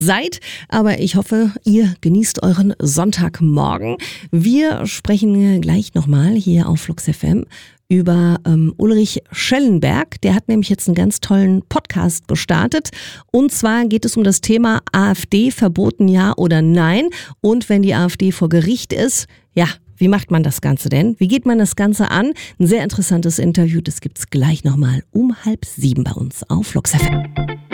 seid. Aber ich hoffe, ihr genießt euren Sonntagmorgen. Wir sprechen gleich nochmal hier auf Flux FM über Ulrich Schellenberg. Der hat nämlich jetzt einen ganz tollen Podcast gestartet. Und zwar geht es um das Thema AfD, verboten ja oder nein. Und wenn die AfD vor Gericht ist, ja, wie macht man das Ganze denn? Wie geht man das Ganze an? Ein sehr interessantes Interview, das gibt's gleich nochmal um 6:30 bei uns auf Flux FM.